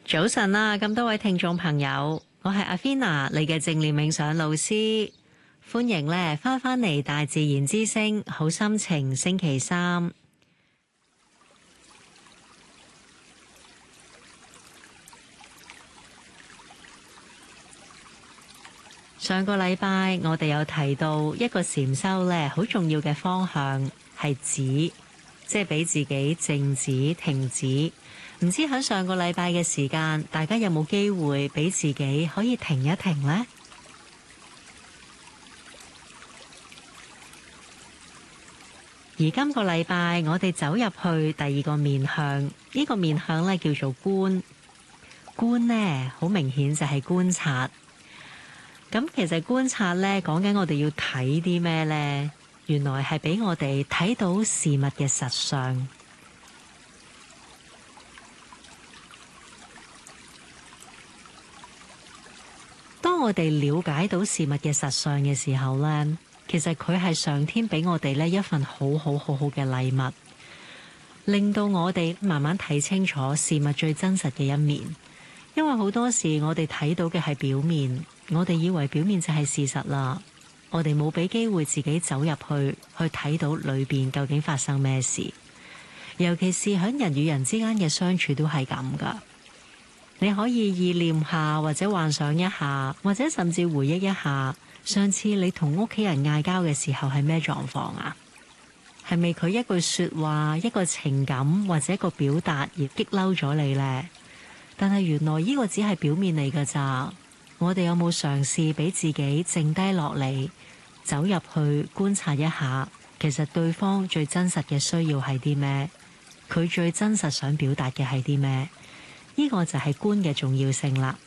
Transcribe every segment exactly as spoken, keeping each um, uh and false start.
早晨啊，咁多位聽眾朋友，我係阿 Fina，你嘅正念冥想老師，歡迎咧翻返嚟大自然之聲好心情星期三。上個禮拜我哋有提到一個禪修咧，好重要嘅方向係止，即係俾自己靜止、停止。唔知喺上個禮拜嘅時間，大家有冇機會俾自己可以停一停呢？而今個禮拜我哋走入去第二個面向，呢個面向咧叫做觀。觀呢，好明顯就係觀察。咁其實觀察咧，講緊我哋要睇啲咩呢？原來係俾我哋睇到事物嘅實相。當我哋了解到事物嘅實相嘅時候咧，其實佢係上天俾我哋咧一份好好好好嘅禮物，令到我哋慢慢睇清楚事物最真實嘅一面。因為好多時我哋睇到嘅係表面，我哋以為表面就係事實啦，我哋冇俾機會自己走入去，去睇到裏邊究竟發生咩事。尤其是喺人與人之間嘅相處都係咁噶。你可以意念下，或者幻想一下，或者甚至回憶一下，上次你同屋企人嗌交嘅時候係咩狀況啊？係咪佢一句說話、一個情感或者一個表達而激嬲咗你呢？但係原來呢個只係表面嚟㗎咋。我哋有冇嘗試俾自己靜低落嚟，走入去觀察一下，其實對方最真實嘅需要係啲咩？佢最真實想表達嘅係啲咩？呢個就係觀嘅重要性啦。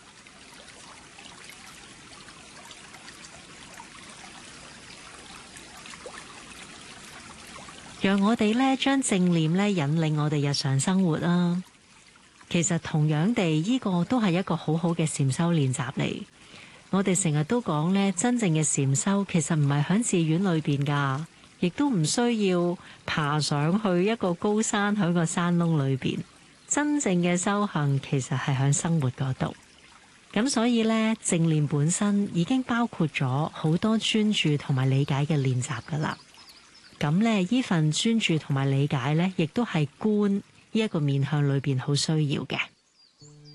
讓我哋咧將正念咧引領我哋日常生活啦。其實同樣地，呢個都係一個好好嘅禪修練習嚟。我哋成日都講咧，真正嘅禪修其實唔係喺寺院裏邊噶，亦都唔需要爬上去一個高山喺個山窿裏邊。真正嘅修行其實係喺生活嗰度。咁所以咧，正念本身已經包括咗好多專注同埋理解嘅練習噶啦。咁咧，呢份專注同埋理解咧，亦都係觀呢一個面向裏邊好需要嘅。